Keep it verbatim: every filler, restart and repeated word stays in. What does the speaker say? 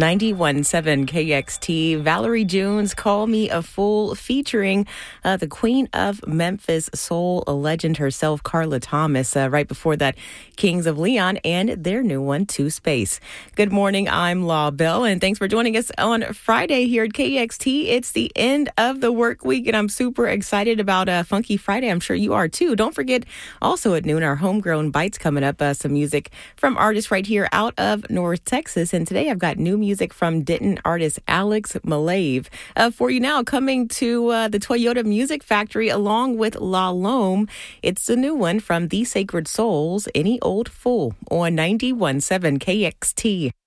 ninety-one point seven K X T, Valerie Jones, Call Me a Fool, featuring uh, the Queen of Memphis soul legend herself, Carla Thomas. Uh, right before that, Kings of Leon and their new one, To Space. Good morning, I'm Law Bell, and thanks for joining us on Friday here at K X T. It's the end of the work week, and I'm super excited about uh, Funky Friday. I'm sure you are too. Don't forget, also at noon, our Homegrown Bites coming up, uh, some music from artists right here out of North Texas. And today I've got new music from Denton artist Alex Malave uh, for you now, coming to uh, the Toyota Music Factory along with La Lome. It's the new one from The Sacred Souls, Any Old Fool, on ninety-one point seven K X T.